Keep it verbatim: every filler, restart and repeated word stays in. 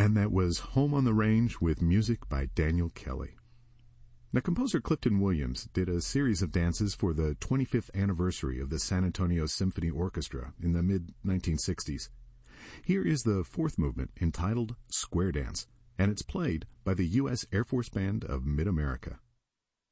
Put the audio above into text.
And that was Home on the Range with music by Daniel Kelly. Now, composer Clifton Williams did a series of dances for the twenty-fifth anniversary of the San Antonio Symphony Orchestra in the mid nineteen sixties. Here is the fourth movement entitled Square Dance, and it's played by the U S Air Force Band of Mid-America.